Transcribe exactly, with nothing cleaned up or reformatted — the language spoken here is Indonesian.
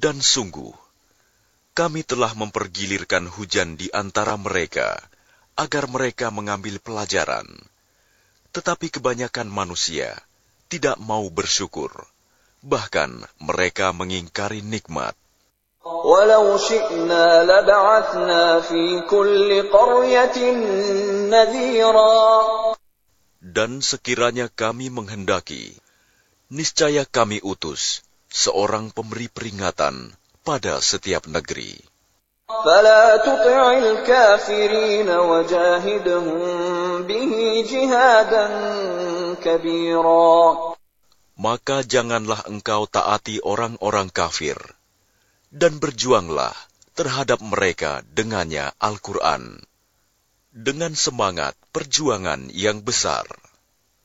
Dan sungguh, kami telah mempergilirkan hujan di antara mereka, agar mereka mengambil pelajaran. Tetapi kebanyakan manusia tidak mau bersyukur, bahkan mereka mengingkari nikmat. وَلَوْ شِئْنَا لَبَعَثْنَا فِي كُلِّ قَرْيَةٍ نَذِيرًا. Dan sekiranya kami menghendaki, niscaya kami utus seorang pemberi peringatan pada setiap negeri. فَلَا تُطِعِ الْكَافِرِينَ وَجَاهِدْهُم بِهِ جِهَادًا كَبِيرًا. Maka janganlah engkau taati orang-orang kafir, dan berjuanglah terhadap mereka dengannya Al-Quran, dengan semangat perjuangan yang besar.